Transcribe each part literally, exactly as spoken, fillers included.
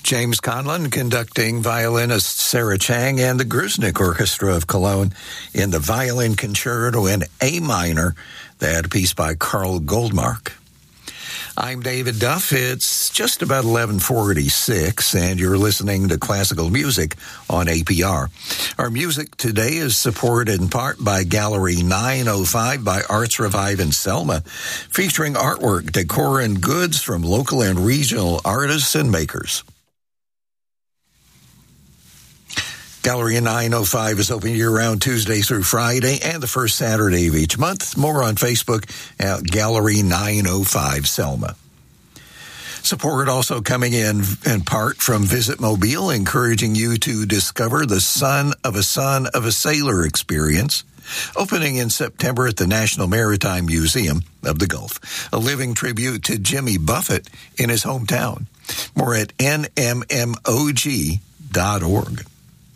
James Conlon conducting violinist Sarah Chang and the Grusnik Orchestra of Cologne in the Violin Concerto in A minor, that piece by Carl Goldmark. I'm David Duff. It's just about eleven forty-six, and you're listening to Classical Music on A P R. Our music today is supported in part by Gallery nine oh five by Arts Revive in Selma, featuring artwork, decor, and goods from local and regional artists and makers. Gallery nine oh five is open year-round Tuesday through Friday and the first Saturday of each month. More on Facebook at Gallery nine oh five Selma. Support also coming in in part from Visit Mobile, encouraging you to discover the Son of a Son of a Sailor experience, opening in September at the National Maritime Museum of the Gulf, a living tribute to Jimmy Buffett in his hometown. More at N M M O G dot org.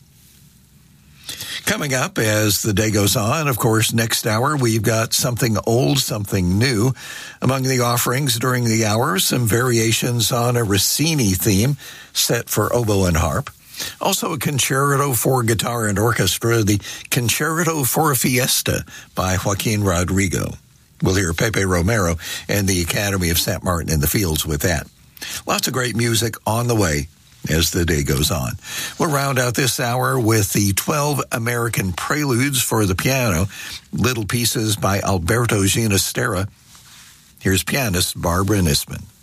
Coming up as the day goes on, of course, next hour, we've got something old, something new. Among the offerings during the hour, some variations on a Rossini theme set for oboe and harp. Also a concerto for guitar and orchestra, the Concerto for a Fiesta by Joaquin Rodrigo. We'll hear Pepe Romero and the Academy of Saint Martin in the Fields with that. Lots of great music on the way as the day goes on. We'll round out this hour with the twelve American Preludes for the piano, little pieces by Alberto Ginastera. Here's pianist Barbara Nisman.